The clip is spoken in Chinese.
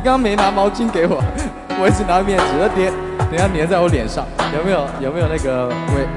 刚刚没拿毛巾给我，我一直拿面纸，等一下粘在我脸上，有没有那个